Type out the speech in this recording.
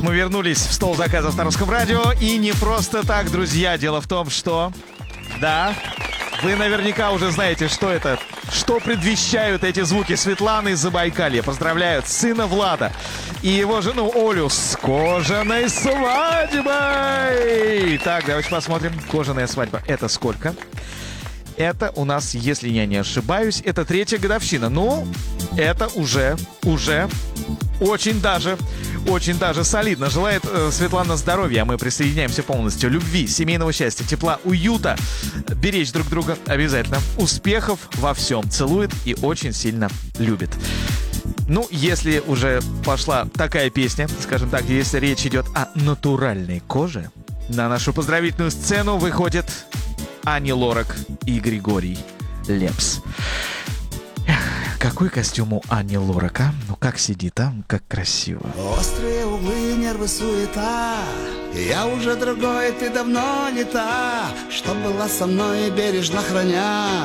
Мы вернулись в стол заказов на Русском радио. И не просто так, друзья. Дело в том, что... Да, вы наверняка уже знаете, что это. Что предвещают эти звуки. Светланы из Забайкалья поздравляют сына Влада и его жену Олю с кожаной свадьбой. Так, давайте посмотрим. Кожаная свадьба. Это сколько? Это у нас, если я не ошибаюсь, это 3-я годовщина. Ну, это уже очень даже солидно. Желает Светлана здоровья, а мы присоединяемся полностью. Любви, семейного счастья, тепла, уюта. Беречь друг друга обязательно. Успехов во всем. Целует и очень сильно любит. Ну, если уже пошла такая песня, скажем так, если речь идет о натуральной коже, на нашу поздравительную сцену выходит Ани Лорак и Григорий Лепс. Какой костюм у Ани Лорак, а? Ну как сидит, а? Как красиво. Острые углы, нервы, суета. Я уже другой, ты давно не та, что была со мной бережно храня